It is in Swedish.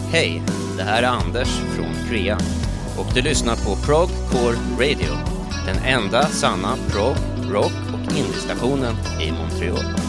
Hej, det här är Anders från Krea och du lyssnar på Prog Core Radio, den enda sanna prog, rock och indiestationen i Montreal.